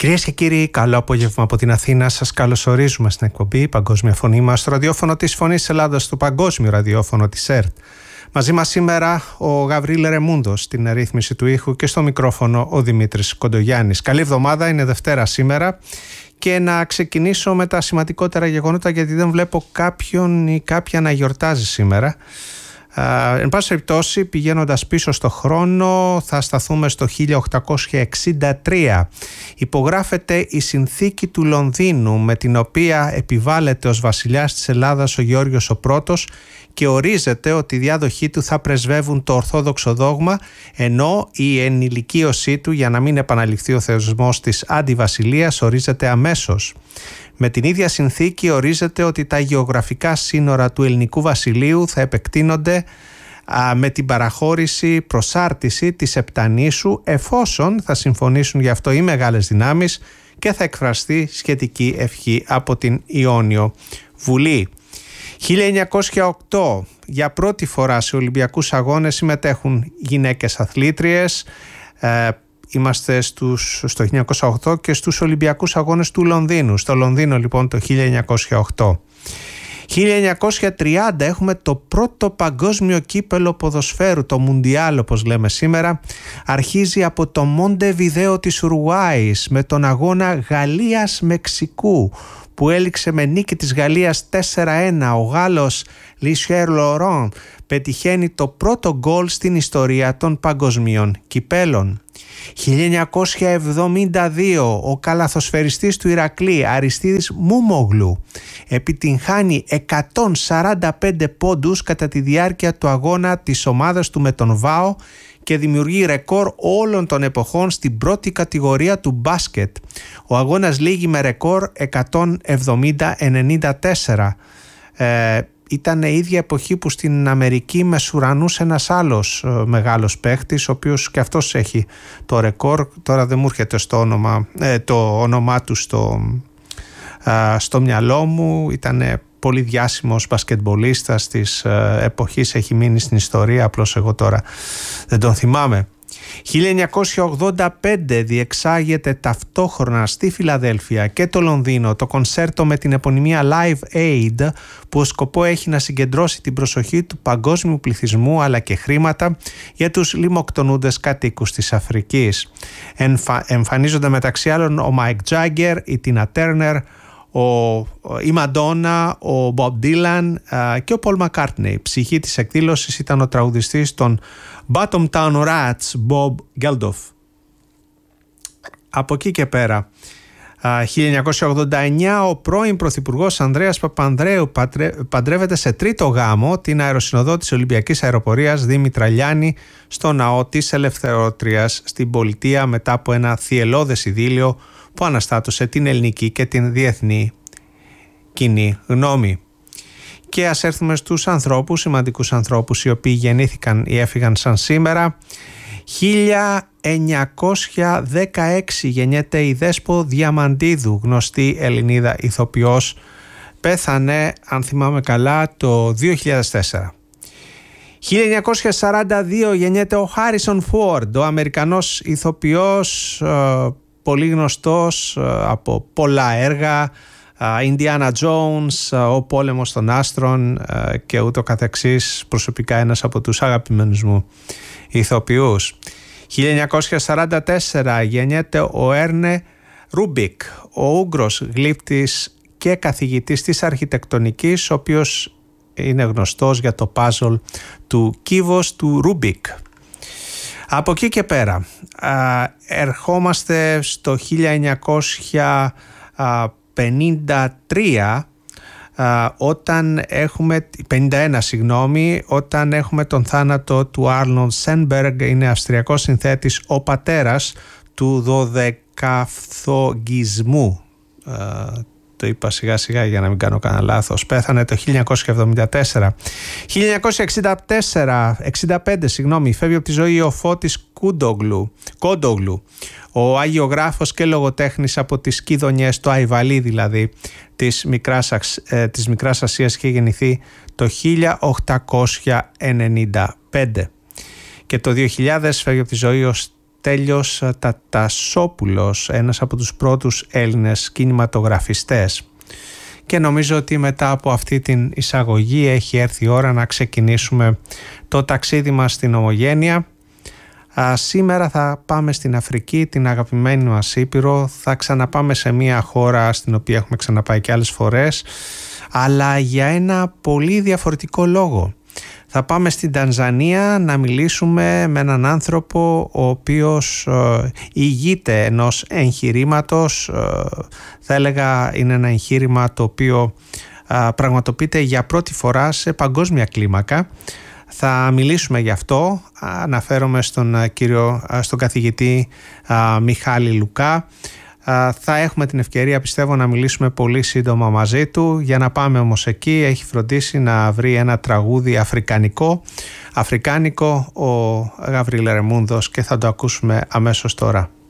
Κυρίες και κύριοι, καλό απόγευμα από την Αθήνα. Σας καλωσορίζουμε στην εκπομπή Παγκόσμια Φωνή μας, στο ραδιόφωνο της Φωνής Ελλάδας, του Παγκόσμιου Ραδιόφωνο της ΕΡΤ. Μαζί μας σήμερα ο Γαβρίλ Ρεμούντος στην ρύθμιση του ήχου και στο μικρόφωνο ο Δημήτρης Κοντογιάννης. Καλή εβδομάδα, είναι Δευτέρα σήμερα. Και να ξεκινήσω με τα σημαντικότερα γεγονότα, γιατί δεν βλέπω κάποιον ή κάποια να γιορτάζει σήμερα. Εν πάση περιπτώσει, πηγαίνοντας πίσω στο χρόνο, θα σταθούμε στο 1863. Υπογράφεται η Συνθήκη του Λονδίνου, με την οποία επιβάλλεται ως βασιλιάς της Ελλάδας ο Γεώργιος ο Πρώτος και ορίζεται ότι οι διάδοχοί του θα πρεσβεύουν το ορθόδοξο δόγμα, ενώ η ενηλικίωσή του, για να μην επαναληφθεί ο θεσμός της αντιβασιλείας, ορίζεται αμέσως. Με την ίδια συνθήκη ορίζεται ότι τα γεωγραφικά σύνορα του ελληνικού βασιλείου θα επεκτείνονται με την παραχώρηση, προσάρτηση της Επτανήσου, εφόσον θα συμφωνήσουν γι' αυτό οι μεγάλες δυνάμεις και θα εκφραστεί σχετική ευχή από την Ιόνιο Βουλή. 1908, για πρώτη φορά σε Ολυμπιακούς Αγώνες συμμετέχουν γυναίκες αθλήτριες. Είμαστε στο 1908 και στους Ολυμπιακούς Αγώνες του Λονδίνου. Στο Λονδίνο λοιπόν το 1908. 1930 έχουμε το πρώτο παγκόσμιο κύπελο ποδοσφαίρου, το Μουντιάλ όπως λέμε σήμερα. Αρχίζει από το Μοντεβιδέο της Ουρουάης με τον αγώνα Γαλλίας-Μεξικού, που έληξε με νίκη της Γαλλίας 4-1. Ο Γάλλος Λισιέρ Λορόν πετυχαίνει το πρώτο γκολ στην ιστορία των παγκοσμίων κυπέλων. 1972 ο καλαθοσφαιριστής του Ηρακλή Αριστίδης Μούμογλου επιτυγχάνει 145 πόντους κατά τη διάρκεια του αγώνα της ομάδας του με τον ΒΑΟ και δημιουργεί ρεκόρ όλων των εποχών στην πρώτη κατηγορία του μπάσκετ. Ο αγώνας λήγει με ρεκόρ 170-94. Ήταν η ίδια εποχή που στην Αμερική μεσουρανούσε ένας άλλος μεγάλος παίχτης, ο οποίος και αυτός έχει το ρεκόρ. Τώρα δεν μου έρχεται το όνομά του στο μυαλό μου. Ήταν πολύ διάσημος μπασκετμπολίστας της εποχής, έχει μείνει στην ιστορία, απλώς εγώ τώρα δεν τον θυμάμαι. 1985 διεξάγεται ταυτόχρονα στη Φιλαδέλφια και το Λονδίνο το κονσέρτο με την επωνυμία Live Aid, που ο σκοπό έχει να συγκεντρώσει την προσοχή του παγκόσμιου πληθυσμού αλλά και χρήματα για τους λιμοκτονούντες κατοίκους της Αφρικής. Εμφανίζονται μεταξύ άλλων ο Mike Jagger, η Tina Turner, η Μαντόνα, ο Bob Dylan και ο Paul McCartney. Ψυχή της εκδήλωσης ήταν ο τραγουδιστής των Bottom Town Rats, Bob Geldof. Από εκεί και πέρα, 1989 ο πρώην πρωθυπουργός Ανδρέας Παπανδρέου παντρεύεται σε τρίτο γάμο την αεροσυνοδό της Ολυμπιακής Αεροπορίας Δήμητρα Λιάννη στο ναό της Ελευθερότριας στην πολιτεία, μετά από ένα θυελλώδες ειδήλιο που αναστάτωσε την ελληνική και την διεθνή κοινή γνώμη. Και ας έρθουμε στους ανθρώπους, σημαντικούς ανθρώπους οι οποίοι γεννήθηκαν ή έφυγαν σαν σήμερα. 1916 γεννιέται η Δέσπο Διαμαντίδου, γνωστή Ελληνίδα ηθοποιός. Πέθανε, αν θυμάμαι καλά, το 2004. 1942 γεννιέται ο Χάρισον Φόρντ, ο Αμερικανός ηθοποιός, πολύ γνωστός από πολλά έργα, Indiana Jones, ο πόλεμος των άστρων και ούτω καθεξής. Προσωπικά ένας από τους αγαπημένους μου ηθοποιούς. 1944 γεννιέται ο Έρνε Ρούμπικ, ο Ούγγρος γλύπτης και καθηγητής της αρχιτεκτονικής, ο οποίος είναι γνωστός για το puzzle του κύβος του Ρούμπικ. Από εκεί και πέρα ερχόμαστε στο 1953, όταν έχουμε 51, όταν έχουμε τον θάνατο του Άρνολντ Σένμπεργκ. Είναι αυστριακός συνθέτης, ο πατέρας του δωδεκαφθογγισμού. Το είπα σιγά σιγά για να μην κάνω κανένα λάθος. Πέθανε το 1974. 1965 φεύγει από τη ζωή ο Φώτης Κόντογλου, ο αγιογράφος και λογοτέχνης από τις Κιδωνιές, το Αϊβαλί δηλαδή, της Μικράς Ασίας, είχε γεννηθεί το 1895. Και το 2000 φεύγει από τη ζωή ο Τέλειος Τατασόπουλος, ένας από τους πρώτους Έλληνες κινηματογραφιστές. Και νομίζω ότι μετά από αυτή την εισαγωγή έχει έρθει η ώρα να ξεκινήσουμε το ταξίδι μας στην Ομογένεια. Σήμερα θα πάμε στην Αφρική, την αγαπημένη μας Ήπειρο. Θα ξαναπάμε σε μια χώρα στην οποία έχουμε ξαναπάει και άλλες φορές, αλλά για ένα πολύ διαφορετικό λόγο. Θα πάμε στην Τανζανία να μιλήσουμε με έναν άνθρωπο ο οποίος ηγείται ενός εγχειρήματος. Θα έλεγα είναι ένα εγχείρημα το οποίο πραγματοποιείται για πρώτη φορά σε παγκόσμια κλίμακα. Θα μιλήσουμε γι' αυτό. Αναφέρομαι στον καθηγητή Μιχάλη Λουκά. Θα έχουμε την ευκαιρία, πιστεύω, να μιλήσουμε πολύ σύντομα μαζί του. Για να πάμε όμως εκεί, έχει φροντίσει να βρει ένα τραγούδι αφρικάνικο ο Γαβρίλ Ρεμούντος, και θα το ακούσουμε αμέσως τώρα.